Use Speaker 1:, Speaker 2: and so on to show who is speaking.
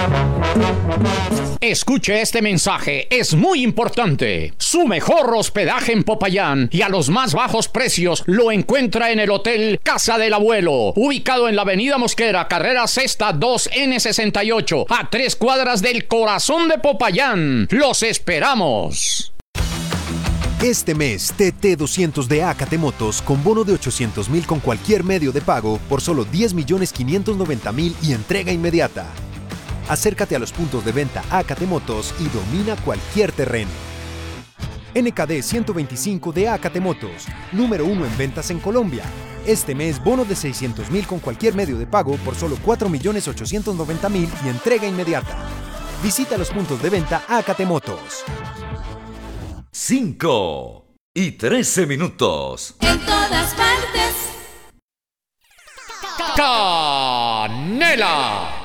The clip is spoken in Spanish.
Speaker 1: Escuche este mensaje, es muy importante. Su mejor hospedaje en Popayán y a los más bajos precios lo encuentra en el Hotel Casa del Abuelo, ubicado en la Avenida Mosquera, carrera sexta 2N68, a 3 cuadras del corazón de Popayán. ¡Los esperamos!
Speaker 2: Este mes, TT200 de Acate Motos con bono de 800,000 con cualquier medio de pago por solo 10,590,000 y entrega inmediata. Acércate a los puntos de venta Acate Motos y domina cualquier terreno. NKD 125 de Acate Motos, número 1 en ventas en Colombia. Este mes, bono de 600,000 con cualquier medio de pago por solo 4,890,000 y entrega inmediata. Visita los puntos de venta Acate Motos.
Speaker 3: 5:13.
Speaker 4: En todas partes.
Speaker 1: ¡Canela!